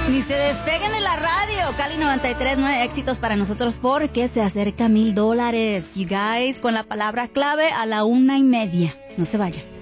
Ni se despeguen de la radio. Cali 93.9, éxitos para nosotros porque se acerca $1,000. You guys, con la palabra clave a la 1:30. No se vaya.